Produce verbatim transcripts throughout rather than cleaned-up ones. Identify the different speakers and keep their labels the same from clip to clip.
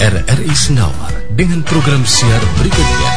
Speaker 1: R R I Senawar dengan program siar berikutnya.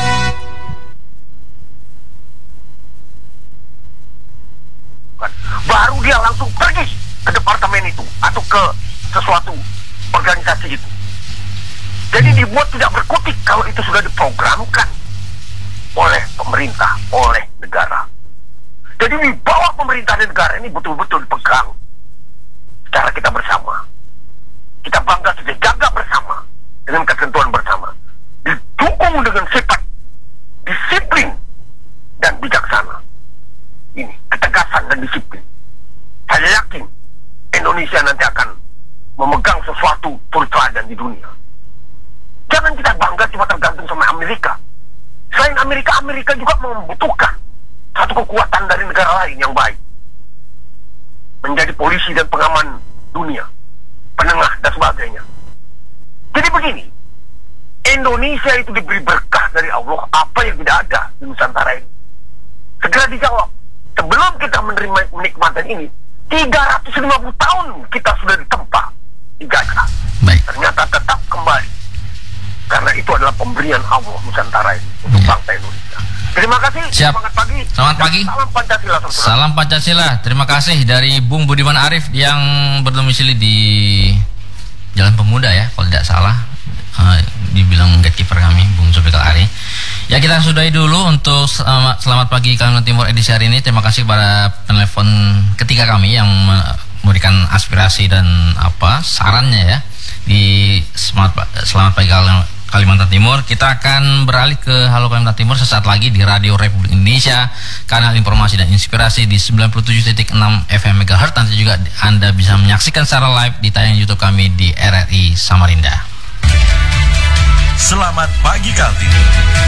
Speaker 2: Baru dia langsung pergi ke departemen itu atau ke sesuatu organisasi itu. Jadi dibuat tidak berkutik kalau itu sudah diprogramkan oleh pemerintah, oleh negara. Jadi di bawah pemerintah dan negara ini betul-betul dipegang secara kita bersama. Kita bangga sudah jaga bersama dengan ketentuan bersama. Didukung dengan sifat disiplin dan bijaksana. Ini ketegasan dan disiplin. Saya yakin Indonesia nanti akan memegang sesuatu teladan di dunia. Jangan kita bangga cuma tergantung sama Amerika. Selain Amerika, Amerika juga membutuhkan satu kekuatan dari negara lain yang baik. Menjadi polisi dan pengaman dunia, penengah dan sebagainya. Jadi begini, Indonesia itu diberi berkah dari Allah, apa yang tidak ada di Nusantara ini. Segera dijawab. Sebelum kita menerima menikmati ini, tiga ratus lima puluh tahun kita sudah ditempa, dijajah.
Speaker 3: Baik.
Speaker 2: Ternyata tetap kembali. Karena itu adalah pemberian Allah Nusantara ini untuk bangsa Indonesia. Terima kasih.
Speaker 3: Siap.
Speaker 2: Selamat pagi.
Speaker 3: Selamat pagi.
Speaker 2: Salam Pancasila. Saudara.
Speaker 3: Salam Pancasila. Terima kasih dari Bung Budiman Arif yang berdomisili di Jalan Pemuda ya, kalau tidak salah. Uh, dibilang gatekeeper kami, Bung Zulfikar Ali. Ya, kita sudahi dulu untuk selamat, selamat pagi Kalimantan Timur edisi hari ini. Terima kasih kepada penelpon ketiga kami yang memberikan aspirasi dan apa sarannya ya di selamat, selamat pagi Kalimantan Timur. Kita akan beralih ke Halo Kalimantan Timur sesaat lagi di Radio Republik Indonesia, kanal informasi dan inspirasi di sembilan puluh tujuh titik enam F M Megahertz. Nanti juga Anda bisa menyaksikan secara live di tayangan YouTube kami di R R I Samarinda.
Speaker 4: Selamat pagi Kaltim.